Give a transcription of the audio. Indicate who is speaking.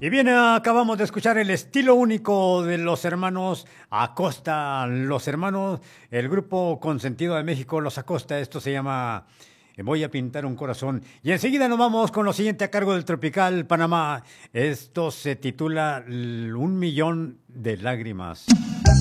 Speaker 1: Y bien, acabamos de escuchar el estilo único de los hermanos Acosta, los hermanos, el grupo consentido de México, los Acosta. Esto se llama Voy a pintar un corazón. Y enseguida nos vamos con lo siguiente a cargo del Tropical Panamá. Esto se titula Un millón de lágrimas.